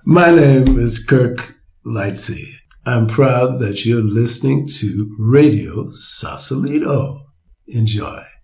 My name is Kirk Lightsey. I'm proud that you're listening to Radio Sausalito. Enjoy.